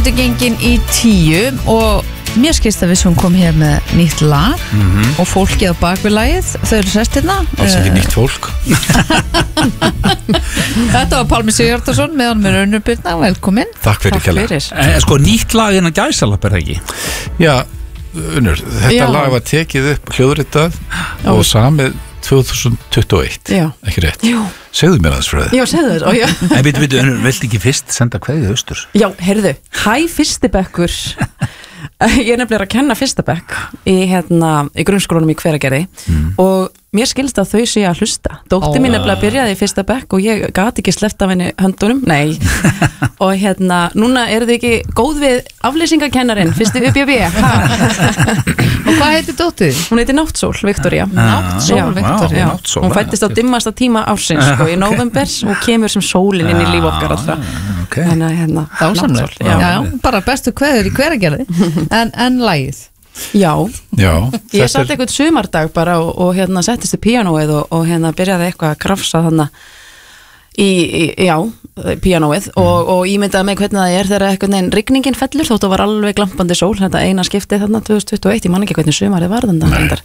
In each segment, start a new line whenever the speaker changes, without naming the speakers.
mínútur gengin í 10 og mér skilst að við sem kom hér með nýtt lag og fólkið á bakvið lagið, þau eru sest hérna.
Alls ekki nýtt fólk.
Þetta var Pálmi Sigurðarsson með honum með Unnur Birna, velkomin.
Takk fyrir kjærlega.
Sko nýtt lag innan gæsalap ekki?
Já, Unnur, þetta lag var tekið upp hljóðritað og samið 2021, ekki rétt?
Jú.
Segðu mér aðeins frá það.
Já, segðu þér, já.
En bitu, vilt ekki fyrst senda kveðið austur?
Já, heyrðu, hæ fyrstibekkur. Ég nefnilega að kenna fyrstabekk í grunnskólanum í Hveragerði og mér skilst að þau sé að hlusta. Dóttir mín nefnilega byrjaði í fyrstabekk og ég gat ekki sleppt af henni höndunum, nei. Og núna eru þau ekki góð við aflýsingakennarin, fyrstu UBB.
Og hvað heitir dóttir?
Hún heitir Náttsól, Viktoría.
Náttsól, Viktoría.
Hún fættist á dimmasta tíma ársins, í nóvember og kemur sem sólin inn í líf okkar alltaf.
Dásamlega. Já, bara bestu kveður í Hveragerði. En lagið?
Já.
Ég
satt eitthvað sumardag bara og settist í píanóið og byrjaði eitthvað að krafsa þannig í píanóið og ímyndaði mig hvernig það er þegar eitthvað rigningin fellur þótt það var alveg glampandi sól, þetta eina skiptið þarna 2021, ég man ekki hvernig sumarið var þannig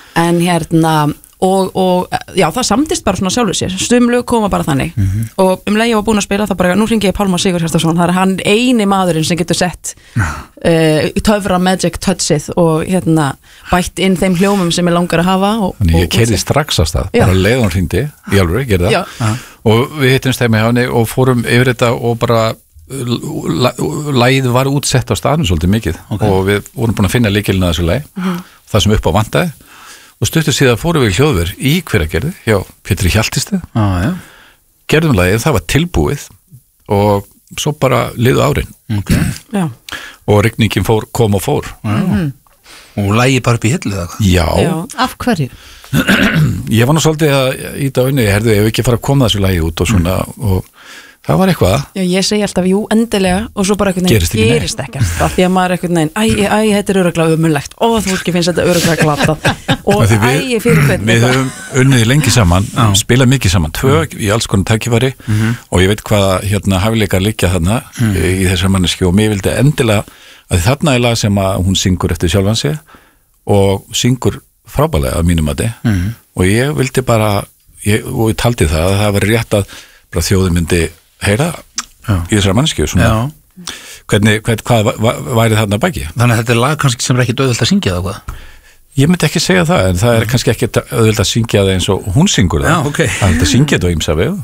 en og já, það samdist bara svona sjálfur sér, stumlug koma bara þannig og leið ég var búin að spila það bara, nú hringi ég Pálma Sigurðarsson, það er hann eini maðurinn sem getur sett töfra magic touchið og bætt inn þeim hljómum sem ég langar að hafa
Þannig ég keyrði strax að stað, bara leið hún hringdi í alveg, gerði það og við hittumst þeim í hafni og fórum yfir þetta og bara lagið var útsett á staðnum svolítið mikið og við vorum búin að finna lykilinn að þessu lagi það sem upp á vantaði og stuttur síðan fórum við hljóðver í Hveragerði hjá Pétri Hjaltistið gerðum lagið, það var tilbúið og svo bara liðu árin og rigningin kom og fór
og lagið bara upp í hillu
Já.
Af hverju?
Ég var nú svolítið að íta á inni, ég herði ef ekki fara að koma þessu lagið út og svona og það var eitthvað
Já, ég segi alltaf, jú, endilega og svo bara gerist ekkert af því að maður þetta er örugglega ömurlegt og þú ekki finnst þetta örugglega glatað og fyrir hvernig
Við höfum unnið lengi saman, spilað mikið saman tvö í alls konar tækifæri og ég veit hvaða hæfileikar liggja þarna í þessar manneski og mér vildi endilega að þarna er lag sem að hún syngur eftir sjálfan sig og syngur frábælega að mínum mati og ég vildi bara og ég taldi það að það var rétt að bara þjóðin myndi heyra í þessar manneskju svona hvað væri þarna baki
Þannig að þetta er lag kannski sem er ekki auðvelt að syngja það hvað?
Ég myndi ekki segja það en það er kannski ekki auðvelt að syngja það eins og hún syngur það það er auðvelt að syngja þetta á ýmsa vegu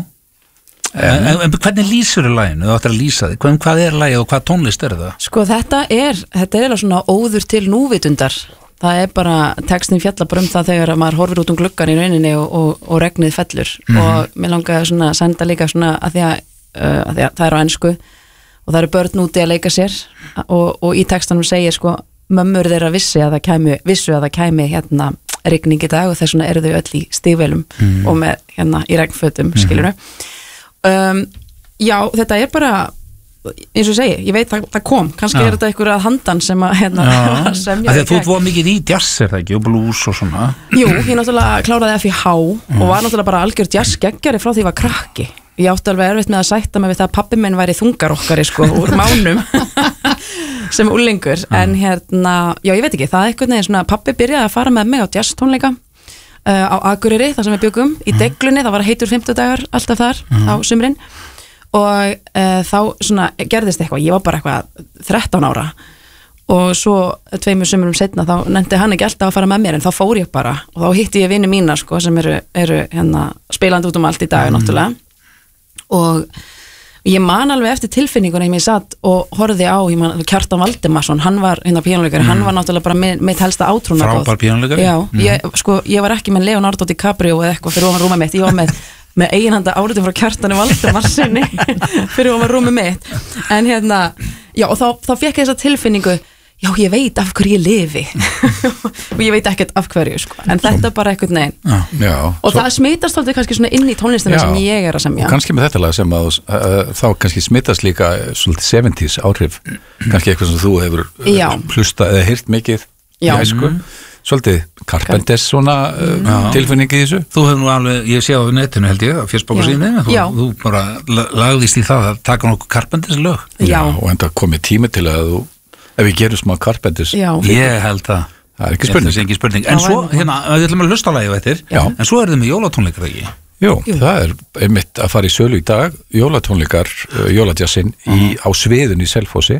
En hvernig lýsur er laginu? Þú ættir að lýsa því, hvað er lagið og hvað tónlist er það?
Sko þetta er svona óður til núvitundar það er bara, textin fjalla bara það þegar maður horfir út gluggan í rauninni og regnið fellur og mér langaði svona að senda líka svona að því að það er á ensku og það eru börn úti að leika sér og í textanum segir sko mömmur þeirra vissu að það kæmi rigning í dag og þess vegna eru þau öll í stígvélum og með í regnfötum skilurðu Já, þetta er bara eins og segi, ég veit það kom kannski er þetta einhver að handan sem að semja
Þegar þú var mikið í jazz er það ekki og blues og svona
Jú, ég náttúrulega kláraði FIH og var náttúrulega bara algjör jazzgeggjari frá því ég var krakki ég átti alveg erfitt með að sætta mig við það að pabbi minn væri þungarokkari sko úr mánum sem úlingur en já ég veit ekki, það er eitthvað neginn svona pabbi byrjaði að fara með mig á jazztónleika á Akureyri þar sem við byggum í Deglunni, það var heitur 50 dagar alltaf þar á sumrin og þá svona gerðist eitthvað, ég var bara eitthvað 13 ára og svo 2 sumurum setna þá nefndi hann ekki alltaf að fara með mér en þá fór ég bara og þá hitti ég vini mína sko sem eru spilandi út allt í dag náttúrulega og ég man alveg eftir tilfinningunni ég satt og horfði á Kjartan Valdimarsson, hann var píanóleikari, hann var náttúrulega bara mitt helsta átrúna
frábær píanóleikari
ég var ekki með Leonardo DiCaprio eða eitthvað fyrir ofan rúmið mitt, ég var með eiginhanda áriðum frá Kjartani Valdimarssoni fyrir ofan rúmið mitt en já og þá fékk ég þessa tilfinningu já ég veit af hverju ég lifi og ég veit ekkert af hverju sko. en þetta er bara eitthvað neginn og það smitast alltaf kannski svona inn í tónlistina sem ég er að semja
og kannski með þetta lag sem að þá kannski smitast líka svolítið 70s áhrif kannski eitthvað sem þú hefur hlusta eða heyrt mikið í æsku svolítið Carpenters svona tilfinningi í þessu.
Þú hefur nú alveg, ég sé á netinu held ég, á Facebook-síðunni, þú bara lagðist í það að taka nokkuð Carpenters lög.
Já, og enda komið tími til að ef við gerum smá Carpenters.
Ég held það.
Það er ekki spurning.
En svo, hérna, við ætlum að hlusta á lagið eftir, en svo þið með jólatónleikar ekki?
Jú, það einmitt að fara í sölu í dag, jólatónleikar, jóladjassin á sviðun í Selfossi.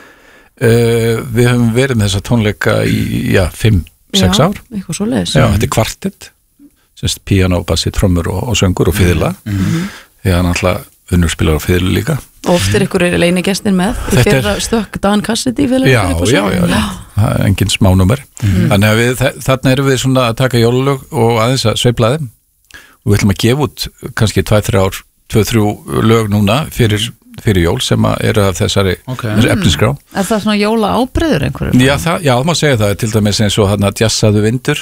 Við höfum verið með þessa tónleika í 5-6 ár.
Eitthvað svoleiðis.
Já, þetta kvartett, semst píanó, bassi, trommur og söngur og fiðla. Því að náttúrulega unnur spilar á fiðlu líka.
Oft ykkur leinigestin með í fyrra stökk Dan Cassidy
Já, það er engin smánúmer. Þannig að þarna erum við svona að taka jólalög og aðeins að sveifla þeim og við ætlum að gefa út kannski 2-3 lög núna fyrir jól sem eru af þessari efnisgrá.
Er það svona jóla ábreyður einhverju?
Já, það má segja það, til dæmis eins og hann að jazzaðu vindur.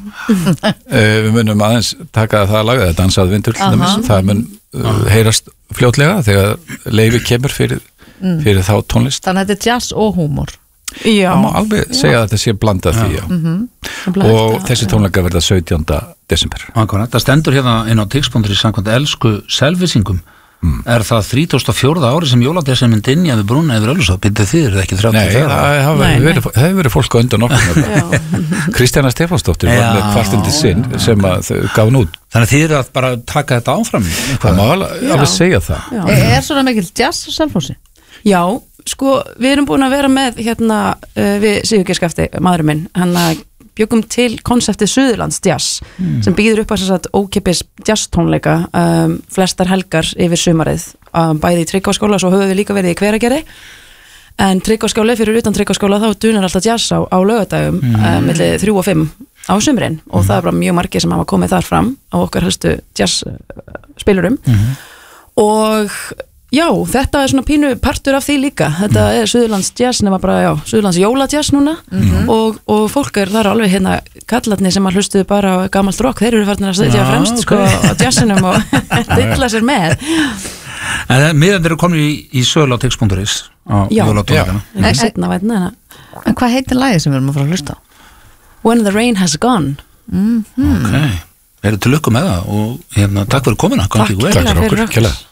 Við munum aðeins taka það lag, eða dansaðu vindur til dæmis, það mun heyrast fljótlega þegar leyfi kemur fyrir þá tónlist.
Þannig að þetta er jazz og húmor.
Já. Það má alveg segja að þetta sé blandað því, já. Og þessi tónleika verða 17. desember.
Akkurat, það stendur hérna inn á Tix.is samkvæmt elsku selvisingum. Er það 34. ári sem jóladessin mynd inni við brúna yfir Ölfusá? Býttu þið, er það ekki 34?
Nei, það hefur verið fólk á undan okkur. Kristjana Stefánsdóttir var með kvartindi sinn sem að þau gaf nút.
Þannig að þið eru að bara taka þetta áfram?
Það má alveg segja það.
Er svona mikil jazz á Selfossi?
Já, sko, við erum búin að vera með hérna við Sigurgeirskafti, maðurinn minn, hann að bjögum til konseptið Suðurlands jazz sem býður upp að þess að ókeypis jazz tónleika flestar helgar yfir sumarið bæði í Tryggvaskóla og svo höfum við líka verið í Hveragerði en Tryggvaskóla fyrir utan Tryggvaskóla þá dunar alltaf jazz á laugardagum milli 3 og 5 á sumrin og það er bara mjög margir sem hafa komið þar fram á okkar helstu jazz spilurum og já, þetta er svona pínu partur af því líka þetta er Suðurlands jazz nema bara, Suðurlands jóladjazz núna og fólk það er alveg hérna kallarnir sem að hlustuðu bara á gamalt rock, þeir eru farnir að sitja fremst sko á jazzinum og dilla sér með
En miðan eru komin í sölu á Tix.is á jólatónleikana
setna vætna
En hvað heitir lagið sem við erum að fara að hlusta á?
When the Rain Has Gone
Ok, eru til lukku með það og hérna, takk fyrir komuna
Takk fyrir okkur